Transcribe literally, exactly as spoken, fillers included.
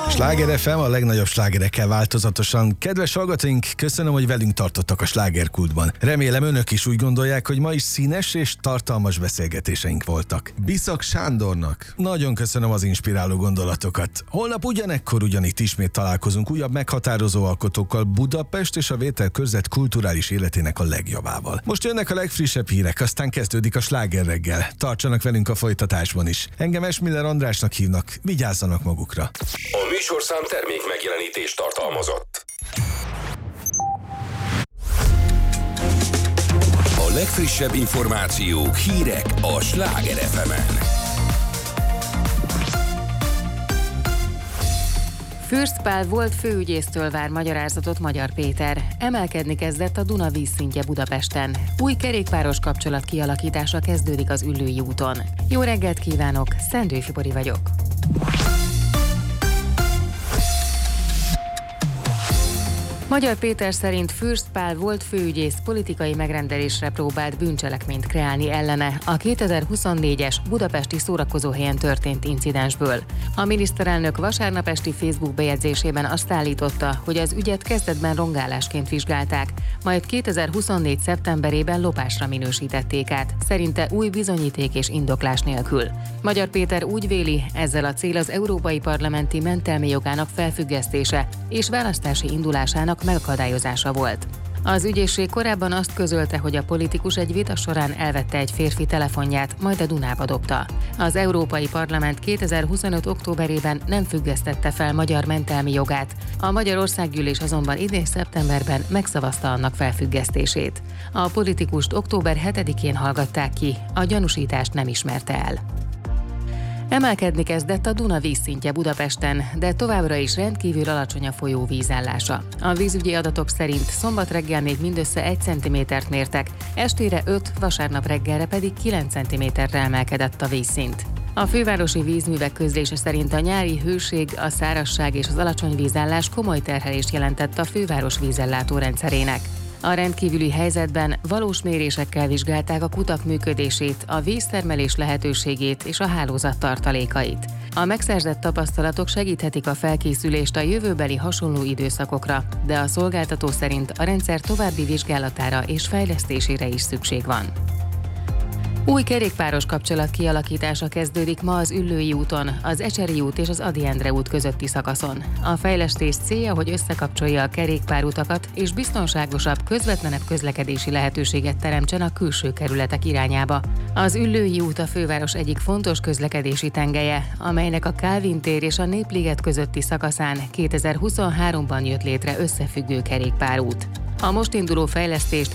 Sláger ef em a legnagyobb slágerekkel változatosan. Kedves hallgatóink, köszönöm, hogy velünk tartottak a slágerkultban. Remélem önök is úgy gondolják, hogy ma is színes és tartalmas beszélgetéseink voltak. Biszak Sándornak nagyon köszönöm az inspiráló gondolatokat. Holnap ugyanekkor ugyanitt ismét találkozunk újabb meghatározó alkotókkal, Budapest és a Vételkörzet kulturális életének a legjobbával. Most jönnek a legfrissebb hírek, aztán kezdődik a Sláger reggel. Tartsanak velünk a folytatásban is. Engem Esmiller Andrásnak hívnak, vigyázzanak magukra. A műsorszám termék megjelenítést tartalmazott. A legfrissebb információk, hírek a Sláger ef emen. Fürst Pál volt főügyésztől vár magyarázatot Magyar Péter. Emelkedni kezdett a Duna vízszintje Budapesten. Új kerékpáros kapcsolat kialakítása kezdődik az Üllői úton. Jó reggelt kívánok, Szendő Fibori vagyok. Magyar Péter szerint Fürst Pál volt főügyész politikai megrendelésre próbált bűncselekményt kreálni ellene a kétezer-huszonnégyes budapesti szórakozóhelyen történt incidensből. A miniszterelnök vasárnap esti Facebook bejegyzésében azt állította, hogy az ügyet kezdetben rongálásként vizsgálták, majd kétezer-huszonnégy szeptemberében lopásra minősítették át, szerinte új bizonyíték és indoklás nélkül. Magyar Péter úgy véli, ezzel a cél az Európai Parlamenti mentelmi jogának felfüggesztése és választási indulásának megakadályozása volt. Az ügyészség korábban azt közölte, hogy a politikus egy vita során elvette egy férfi telefonját, majd a Dunába dobta. Az Európai Parlament kétezer-huszonöt októberében nem függesztette fel magyar mentelmi jogát, a Magyar Országgyűlés azonban idén szeptemberben megszavazta annak felfüggesztését. A politikust október hetedikén hallgatták ki, a gyanúsítást nem ismerte el. Emelkedni kezdett a Duna vízszintje Budapesten, de továbbra is rendkívül alacsony a folyó vízállása. A vízügyi adatok szerint szombat reggel még mindössze egy centimétert mértek, estére öt, vasárnap reggelre pedig kilenc centiméterre emelkedett a vízszint. A fővárosi vízművek közlése szerint a nyári hőség, a szárazság és az alacsony vízállás komoly terhelést jelentett a főváros vízellátó rendszerének. A rendkívüli helyzetben valós mérésekkel vizsgálták a kutak működését, a víztermelés lehetőségét és a hálózat tartalékait. A megszerzett tapasztalatok segíthetik a felkészülést a jövőbeli hasonló időszakokra, de a szolgáltató szerint a rendszer további vizsgálatára és fejlesztésére is szükség van. Új kerékpáros kapcsolat kialakítása kezdődik ma az Üllői úton, az Ecseri út és az Ady Endre út közötti szakaszon. A fejlesztés célja, hogy összekapcsolja a kerékpárutakat és biztonságosabb, közvetlenebb közlekedési lehetőséget teremtsen a külső kerületek irányába. Az Üllői út a főváros egyik fontos közlekedési tengelye, amelynek a Kálvin tér és a Népliget közötti szakaszán kétezer-huszonháromban jött létre összefüggő kerékpárút. A most induló fejlesztést